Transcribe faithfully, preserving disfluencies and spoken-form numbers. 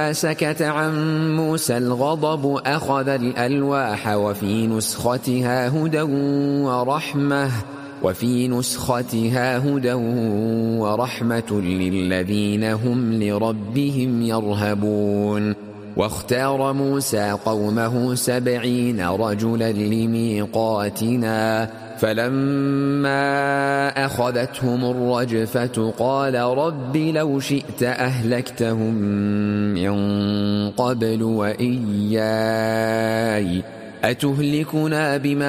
سكت عن موسى الغضب أخذ الألواح وفي نسختها هدى ورحمة وفي نسختها هدى ورحمة للذين هم لربهم يرهبون. واختار موسى قومه سبعين رجلا لميقاتنا فلما أخذتهم الرجفة قال رب لو شئت أهلكتهم من قبل وإياي أتهلكنا بما